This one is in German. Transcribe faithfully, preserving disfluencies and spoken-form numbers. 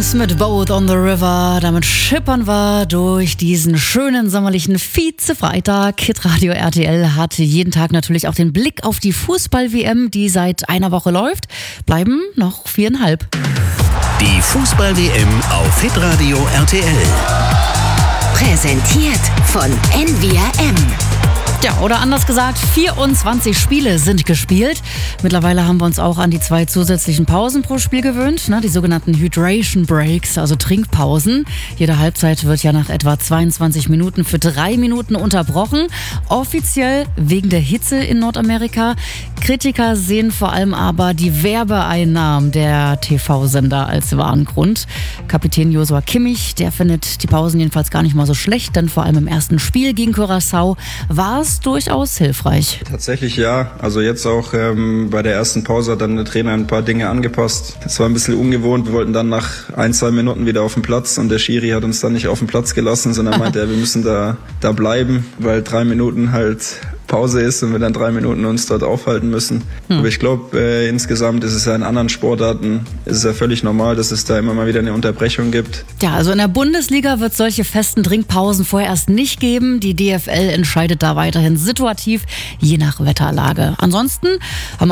Rose mit Boat on the River. Damit schippern wir durch diesen schönen sommerlichen Vize-Freitag. Hitradio R T L hat jeden Tag natürlich auch den Blick auf die Fußball-W M, die seit einer Woche läuft. Bleiben noch viereinhalb. Die Fußball-W M auf Hitradio R T L. Präsentiert von N V R M. Ja, oder anders gesagt, vierundzwanzig Spiele sind gespielt. Mittlerweile haben wir uns auch an die zwei zusätzlichen Pausen pro Spiel gewöhnt, ne, die sogenannten Hydration Breaks, also Trinkpausen. Jede Halbzeit wird ja nach etwa zweiundzwanzig Minuten für drei Minuten unterbrochen. Offiziell wegen der Hitze in Nordamerika. Kritiker sehen vor allem aber die Werbeeinnahmen der T V-Sender als wahren Grund. Kapitän Joshua Kimmich, der findet die Pausen jedenfalls gar nicht mal so schlecht, denn vor allem im ersten Spiel gegen Curaçao war es durchaus hilfreich. Tatsächlich ja. Also jetzt auch ähm, bei der ersten Pause hat dann der Trainer ein paar Dinge angepasst. Es war ein bisschen ungewohnt. Wir wollten dann nach ein, zwei Minuten wieder auf den Platz und der Schiri hat uns dann nicht auf den Platz gelassen, sondern meinte, wir müssen da, da bleiben, weil drei Minuten halt Pause ist und wir dann drei Minuten uns dort aufhalten müssen. Hm. Aber ich glaube, äh, insgesamt ist es ja in anderen Sportarten, ist es ja völlig normal, dass es da immer mal wieder eine Unterbrechung gibt. Ja, also in der Bundesliga wird es solche festen Trinkpausen vorerst nicht geben. Die D F L entscheidet da weiterhin situativ, je nach Wetterlage. Ansonsten haben